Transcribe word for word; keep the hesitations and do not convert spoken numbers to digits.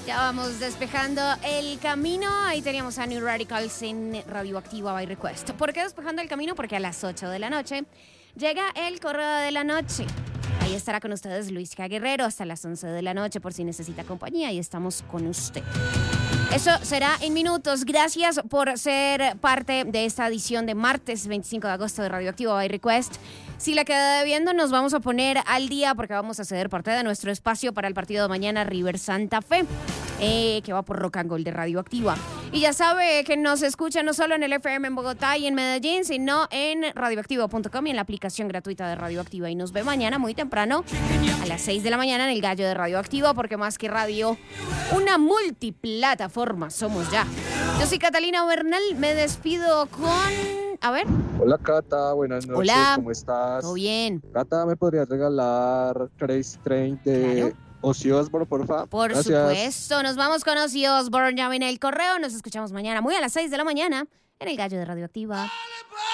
Ya vamos despejando el camino. Ahí teníamos a New Radicals en Radioactiva by Request. ¿Por qué despejando el camino? Porque a las ocho de la noche llega el correo de la noche. Ahí estará con ustedes Luis G. Guerrero hasta las once de la noche por si necesita compañía. Y estamos con usted. Eso será en minutos. Gracias por ser parte de esta edición de martes veinticinco de agosto de Radioactiva by Request. Si la queda debiendo, nos vamos a poner al día porque vamos a ceder parte de nuestro espacio para el partido de mañana River Santa Fe, eh, que va por Rock and Roll de Radioactiva. Y ya sabe que nos escucha no solo en el F M en Bogotá y en Medellín, sino en radioactivo punto com y en la aplicación gratuita de Radioactiva. Y nos ve mañana muy temprano a las seis de la mañana en el Gallo de Radioactiva, porque más que radio, una multiplataforma somos ya. Yo soy Catalina Bernal, me despido con... A ver. Hola Cata, buenas noches. Hola. ¿Cómo estás? Todo bien. Cata, ¿me podrías regalar Crazy Train de Claro. Ozzy Osbourne, por favor? Por Gracias. supuesto, nos vamos con Ozzy Osbourne, llamen el correo, nos escuchamos mañana muy a las seis de la mañana en el Gallo de Radioactiva.